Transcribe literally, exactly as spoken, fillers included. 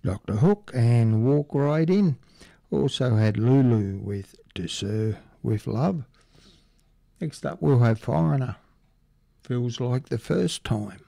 Doctor Hook and Walk Right In. Also had Lulu with To Sir With Love. Next up we'll have Foreigner, Feels Like the First Time.